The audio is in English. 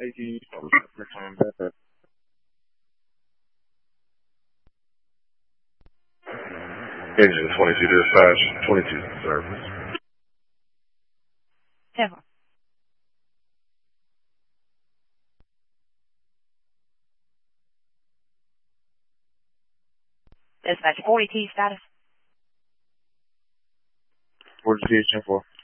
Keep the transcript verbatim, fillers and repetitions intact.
eighteen, return back. Engine twenty-two dispatch, twenty-two service. ten four. Dispatch forty T status. forty T, ten four.